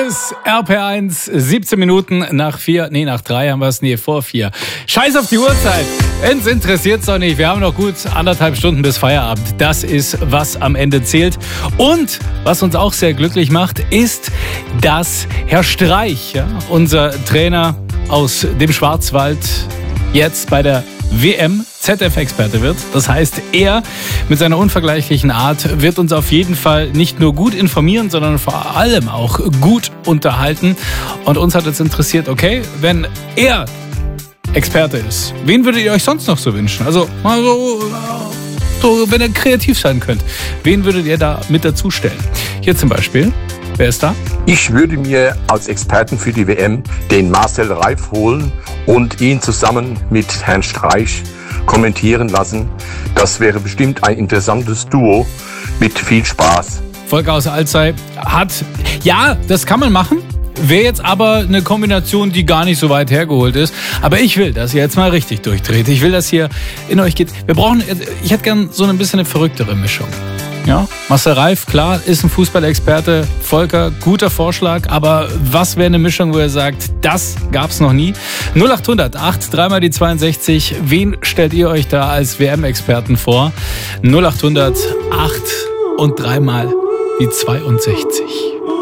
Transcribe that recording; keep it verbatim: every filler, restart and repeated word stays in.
ist R P R eins, siebzehn Minuten nach vier, nee, nach drei haben wir es, nee, vor vier. Scheiß auf die Uhrzeit, uns interessiert's doch nicht. Wir haben noch gut anderthalb Stunden bis Feierabend. Das ist, was am Ende zählt. Und was uns auch sehr glücklich macht, ist, dass Herr Streich, ja, unser Trainer aus dem Schwarzwald, jetzt bei der W M Z F-Experte wird. Das heißt, er mit seiner unvergleichlichen Art wird uns auf jeden Fall nicht nur gut informieren, sondern vor allem auch gut unterhalten. Und uns hat jetzt interessiert, okay, wenn er Experte ist, wen würdet ihr euch sonst noch so wünschen? Also mal so, so, wenn ihr kreativ sein könnt, wen würdet ihr da mit dazu stellen? Hier zum Beispiel, wer ist da? Ich würde mir als Experten für die W M den Marcel Reif holen und ihn zusammen mit Herrn Streich kommentieren lassen. Das wäre bestimmt ein interessantes Duo mit viel Spaß. Volker aus Alzey hat, ja, das kann man machen. Wäre jetzt aber eine Kombination, die gar nicht so weit hergeholt ist. Aber ich will, dass ihr jetzt mal richtig durchdreht. Ich will, dass hier in euch geht. Wir brauchen, ich hätte gern so ein bisschen eine verrücktere Mischung. Ja, Marcel Reif, klar, ist ein Fußballexperte. Volker, guter Vorschlag. Aber was wäre eine Mischung, wo ihr sagt, das gab's noch nie? null acht hundert acht, dreimal die zweiundsechzig. Wen stellt ihr euch da als W M-Experten vor? null acht hundert acht und dreimal die zweiundsechzig.